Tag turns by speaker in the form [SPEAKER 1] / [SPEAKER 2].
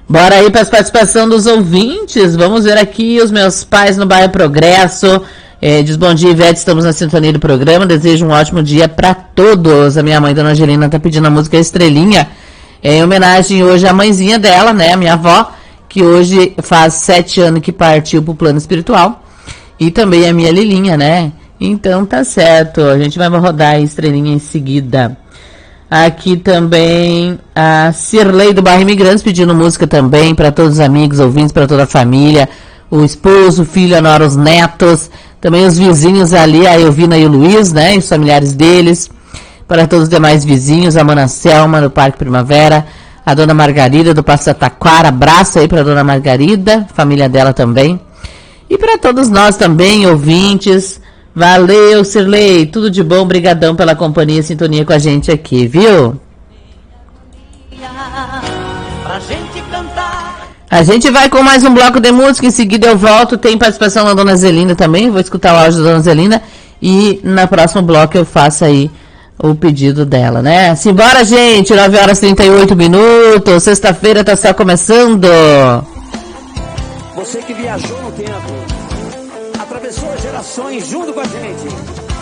[SPEAKER 1] Bora aí para a participação dos ouvintes. Vamos ver aqui os meus pais no bairro Progresso. Diz bom dia, Ivete, estamos na sintonia do programa. Desejo um ótimo dia para todos. A minha mãe, Dona Angelina, tá pedindo a música Estrelinha. Em homenagem hoje à mãezinha dela, né? A minha avó, que hoje faz 7 anos que partiu pro plano espiritual. E também a minha Lilinha, né? Então tá certo. A gente vai rodar a Estrelinha em seguida. Aqui também a Cirlei do Bairro Imigrantes pedindo música também para todos os amigos, ouvintes, para toda a família, o esposo, o filho, a nora, os netos, também os vizinhos ali, a Elvina e o Luiz, né, e os familiares deles, para todos os demais vizinhos, a Mana Selma do Parque Primavera, a Dona Margarida do Passo Taquara, abraço aí para a Dona Margarida, família dela também, e para todos nós também, ouvintes. Valeu, Cirlei, tudo de bom, brigadão pela companhia e sintonia com a gente aqui, viu? A gente vai com mais um bloco de música, em seguida eu volto, tem participação da Dona Zelina também, vou escutar o áudio da Dona Zelina e na próximo bloco eu faço aí o pedido dela, né? Simbora, gente, 9 horas e 38 minutos, sexta-feira tá só começando.
[SPEAKER 2] Você que viajou no tempo, atravessou as gerações junto com a gente.